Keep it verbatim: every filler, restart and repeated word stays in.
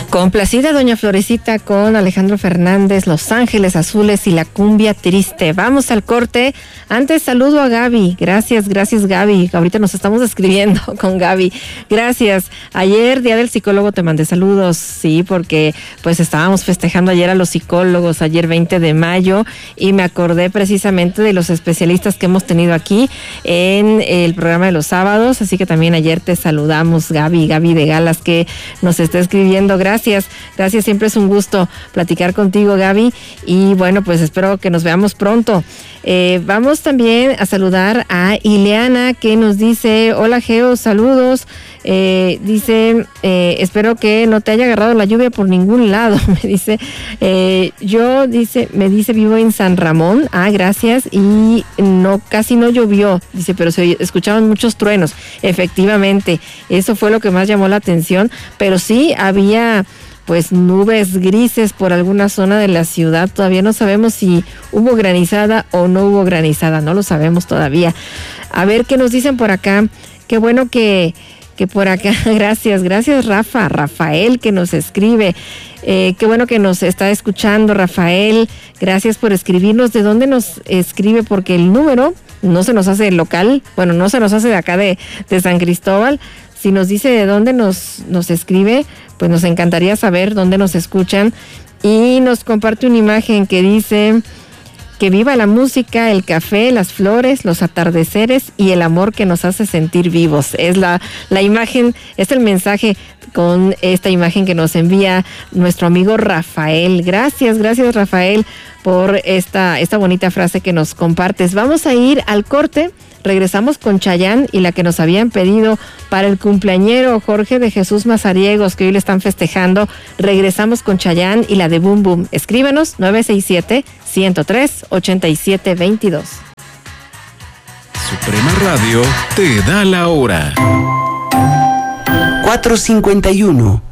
Complacida doña Florecita con Alejandro Fernández, Los Ángeles Azules y la cumbia triste. Vamos al corte. Antes saludo a Gaby. Gracias, gracias Gaby. Ahorita nos estamos escribiendo con Gaby. Gracias. Ayer, Día del Psicólogo, te mandé saludos. Sí, porque pues estábamos festejando ayer a los psicólogos, ayer veinte de mayo, y me acordé precisamente de los especialistas que hemos tenido aquí en el programa de los sábados. Así que también ayer te saludamos, Gaby, Gaby de Galas, que nos está escribiendo. Gracias. Gracias, gracias, siempre es un gusto platicar contigo, Gaby, y bueno, pues espero que nos veamos pronto. Eh, vamos también a saludar a Ileana, que nos dice: hola Geo, saludos. Eh, dice, eh, espero que no te haya agarrado la lluvia por ningún lado. Me dice, eh, yo dice, me dice, vivo en San Ramón. Ah, gracias. Y no, casi no llovió. Dice, pero se escuchaban muchos truenos. Efectivamente, eso fue lo que más llamó la atención. Pero sí había pues nubes grises por alguna zona de la ciudad. Todavía no sabemos si hubo granizada o no hubo granizada. No lo sabemos todavía. A ver qué nos dicen por acá. Qué bueno que que por acá, gracias, gracias Rafa, Rafael que nos escribe, eh, qué bueno que nos está escuchando Rafael, gracias por escribirnos. ¿De dónde nos escribe? Porque el número no se nos hace local, bueno, no se nos hace de acá de, de San Cristóbal. Si nos dice de dónde nos, nos escribe, pues nos encantaría saber dónde nos escuchan, y nos comparte una imagen que dice: que viva la música, el café, las flores, los atardeceres y el amor que nos hace sentir vivos. Es la, la imagen, es el mensaje con esta imagen que nos envía nuestro amigo Rafael. Gracias, gracias Rafael por esta, esta bonita frase que nos compartes. Vamos a ir al corte. Regresamos con Chayanne y la que nos habían pedido para el cumpleañero Jorge de Jesús Mazariegos, que hoy le están festejando. Regresamos con Chayanne y la de Boom Boom. Escríbenos nueve seis siete, uno cero tres, ocho siete dos dos. Suprema Radio te da la hora. cuatro cincuenta y uno.